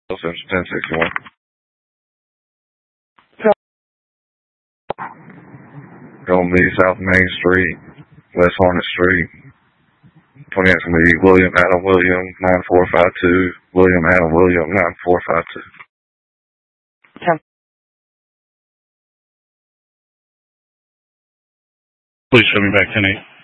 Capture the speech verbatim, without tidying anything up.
ten sixty-one. Gonna be South Main Street, West Hornet Street. twenty-eight's gonna be William Adam William nine four five two. William Adam William nine four five two. ten. Please show me back ten eight.